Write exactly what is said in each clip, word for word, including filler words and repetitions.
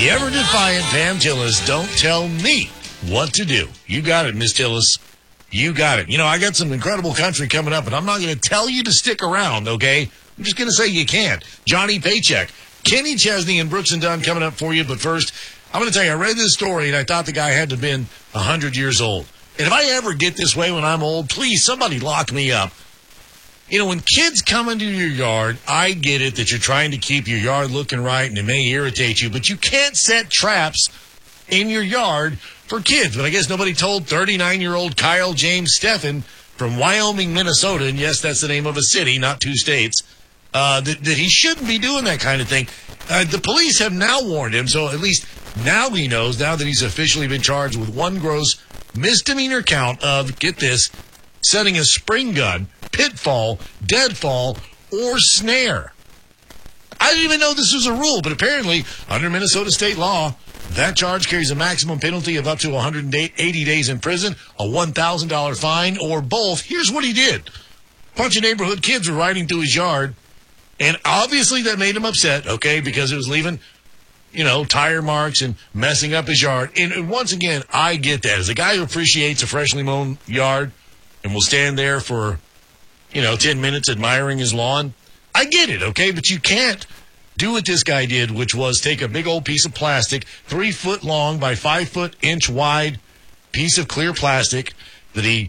The ever-defiant Pam Tillis, don't tell me what to do. You got it, Miss Tillis. You got it. You know, I got some incredible country coming up, and I'm not going to tell you to stick around, okay? I'm just going to say you can't. Johnny Paycheck, Kenny Chesney, and Brooks and Dunn coming up for you. But first, I'm going to tell you, I read this story, and I thought the guy had to have been one hundred years old. And if I ever get this way when I'm old, please, somebody lock me up. You know, when kids come into your yard, I get it that you're trying to keep your yard looking right, and it may irritate you, but you can't set traps in your yard for kids. But I guess nobody told thirty-nine-year-old Kyle James Steffen from Wyoming, Minnesota, and yes, that's the name of a city, not two states, uh, that, that he shouldn't be doing that kind of thing. Uh, the police have now warned him, so at least now he knows, now that he's officially been charged with one gross misdemeanor count of, get this, setting a spring gun, pitfall, deadfall, or snare. I didn't even know this was a rule, but apparently, under Minnesota state law, that charge carries a maximum penalty of up to one hundred eighty days in prison, a one thousand dollars fine, or both. Here's what he did. A bunch of neighborhood kids were riding through his yard, and obviously that made him upset, okay, because it was leaving, you know, tire marks and messing up his yard. And, and once again, I get that. As a guy who appreciates a freshly mown yard and will stand there for, you know, ten minutes admiring his lawn, I get it, okay? But you can't do what this guy did, which was take a big old piece of plastic, three foot long by five foot inch wide piece of clear plastic that he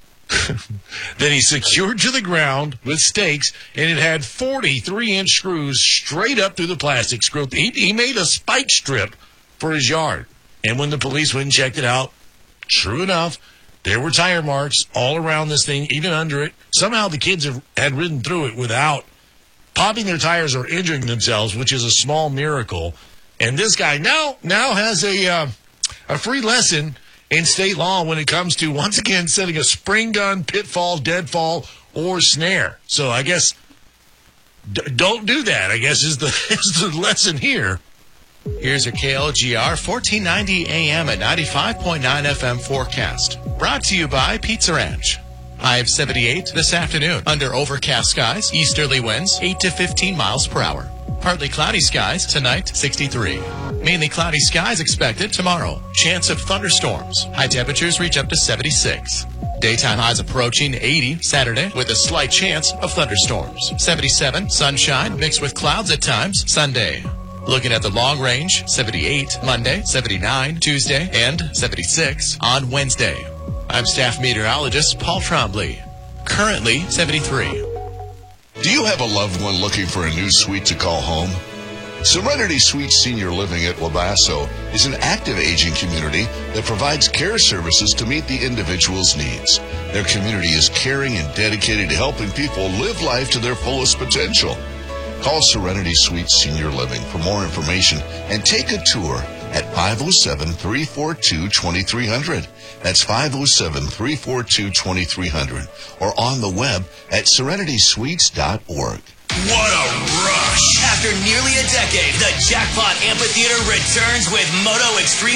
that he secured to the ground with stakes, and it had forty-three inch screws straight up through the plastic screw. He, he made a spike strip for his yard. And when the police went and checked it out, true enough, there were tire marks all around this thing, even under it. Somehow the kids have, had ridden through it without popping their tires or injuring themselves, which is a small miracle. And this guy now now has a uh, a free lesson in state law when it comes to, once again, setting a spring gun, pitfall, deadfall, or snare. So I guess d- don't do that, I guess, is the, is the lesson here. Here's a K L G R fourteen ninety A M at ninety-five point nine F M forecast. Brought to you by Pizza Ranch. High of seventy-eight this afternoon. Under overcast skies, easterly winds eight to fifteen miles per hour. Partly cloudy skies tonight, sixty-three. Mainly cloudy skies expected tomorrow. Chance of thunderstorms. High temperatures reach up to seventy-six. Daytime highs approaching eighty Saturday with a slight chance of thunderstorms. seventy-seven, sunshine mixed with clouds at times Sunday. Looking at the long range, seventy-eight Monday, seventy-nine Tuesday, and seventy-six on Wednesday. I'm staff meteorologist Paul Trombley. Currently seventy-three. Do you have a loved one looking for a new suite to call home? Serenity Suites Senior Living at Wabasso is an active aging community that provides care services to meet the individual's needs. Their community is caring and dedicated to helping people live life to their fullest potential. Call Serenity Suites Senior Living for more information and take a tour at five oh seven, three four two, two three zero zero. That's five oh seven, three four two, two three zero zero. Or on the web at serenity suites dot org. What a rush! After nearly a decade, the Jackpot Amphitheater returns with Moto Extreme